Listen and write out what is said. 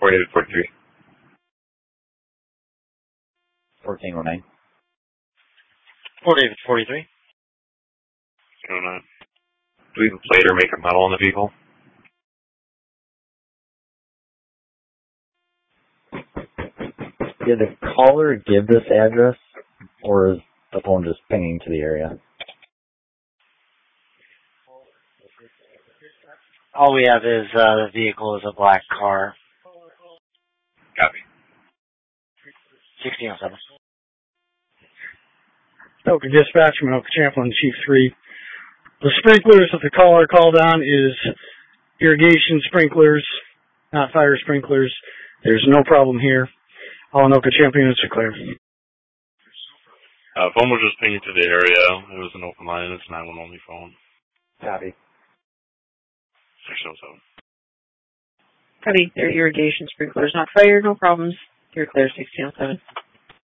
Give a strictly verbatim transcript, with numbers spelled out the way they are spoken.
forty-eight to forty-three. fourteen oh nine. forty-eight to forty-three. oh nine. Do we have a plate or make a model on the vehicle? Did the caller give this address, or is the phone just pinging to the area? All we have is uh, the vehicle is a black car. Copy. sixteen oh seven. Oka Dispatch, Minoka Champlin, Chief three. The sprinklers that the caller called on is irrigation sprinklers, not fire sprinklers. There's no problem here. All Anoka Champion units are clear. Uh, phone was just pinging to the area. It was an open line. It's a nine one one only phone. Copy. six oh seven. Copy. They're irrigation sprinklers, not fire. No problems. You're clear, sixteen oh seven.